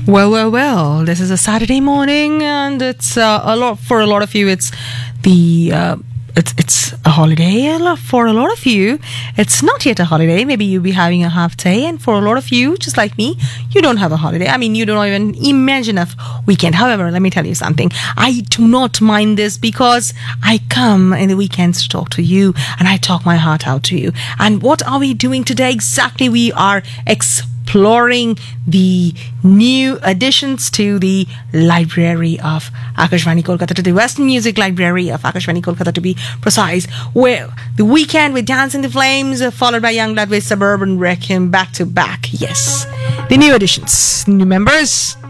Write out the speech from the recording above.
Well. This is a Saturday morning, and it's a lot for a lot of you. It's the it's a holiday. For a lot of you, it's not yet a holiday. Maybe you'll be having a half day, and for a lot of you, just like me, you don't have a holiday. I mean, you don't even imagine a weekend. However, let me tell you something. I do not mind this because I come in the weekends to talk to you, and I talk my heart out to you. And what are we doing today exactly? We are exploring the new additions to the library of Akashvani Kolkata, to the Western Music Library of Akashvani Kolkata, to be precise, where the weekend with Dance in the Flames, followed by Young Blood with Suburban Wreck, back to back. Yes, the new additions, new members.